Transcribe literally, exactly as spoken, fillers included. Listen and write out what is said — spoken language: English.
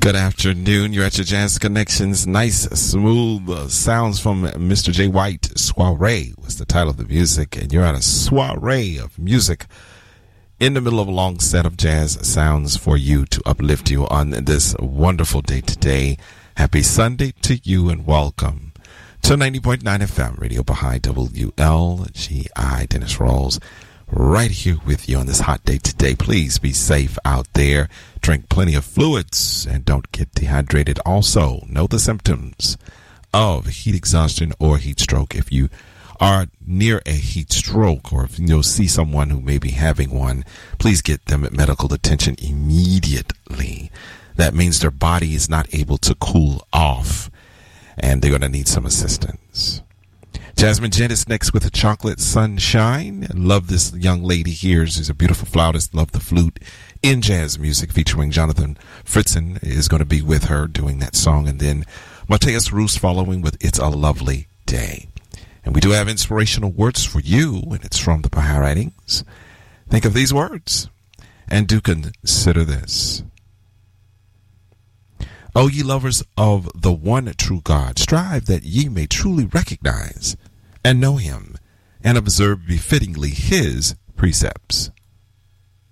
Good afternoon. You're at your Jazz Connections. Nice, smooth uh, sounds from Mister J. White. Soiree was the title of the music, and you're at a soiree of music in the middle of a long set of jazz sounds for you to uplift you on this wonderful day today. Happy Sunday to you, and welcome to ninety point nine F M Radio Baha'i W L G I. Dennis Rawls right here with you on this hot day today. Please be safe out there. Drink plenty of fluids and don't get dehydrated. Also, know the symptoms of heat exhaustion or heat stroke. If you are near a heat stroke, or if you'll see someone who may be having one, please get them medical attention immediately. That means their body is not able to cool off, and they're going to need some assistance. Jasmine Gent is next with a Chocolate Sunshine. Love this young lady here. She's a beautiful flautist. Love the flute in jazz music, featuring Jonathan Fritzen is going to be with her doing that song. And then Mateus Roos following with It's a Lovely Day. And we do have inspirational words for you, and it's from the Baha'i Writings. Think of these words and do consider this. O ye lovers of the one true God, strive that ye may truly recognize and know him and observe befittingly his precepts.